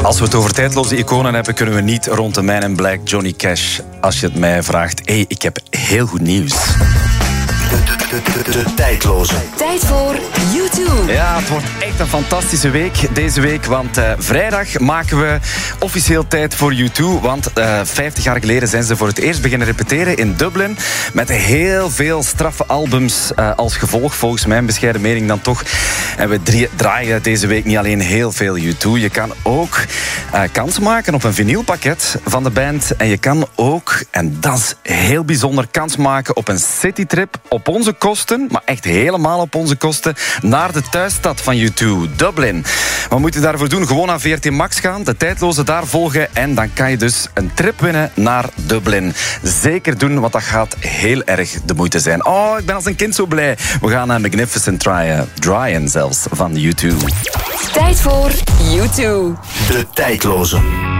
Als we het over tijdloze iconen hebben, kunnen we niet rond de Man in Black Johnny Cash. Als je het mij vraagt, ik heb heel goed nieuws. De tijdloze. Tijd voor YouTube. Ja, het wordt echt een fantastische week deze week, want vrijdag maken we officieel tijd voor U2, want 50 jaar geleden zijn ze voor het eerst beginnen repeteren in Dublin, met heel veel straffe albums als gevolg, volgens mijn bescheiden mening dan toch. En we draaien deze week niet alleen heel veel U2, je kan ook kans maken op een vinylpakket van de band, en je kan ook, en dat is heel bijzonder, kans maken op een citytrip op onze kosten, maar echt helemaal op onze kosten, naar de thuisstad van U2, Dublin. Wat moet je daarvoor doen? Gewoon naar VRT Max gaan, de tijdloze daar volgen, en dan kan je dus een trip winnen naar Dublin. Zeker doen, want dat gaat heel erg de moeite zijn. Oh, ik ben als een kind zo blij. We gaan naar Magnificent Dryin' zelfs van U2. Tijd voor U2. De tijdloze.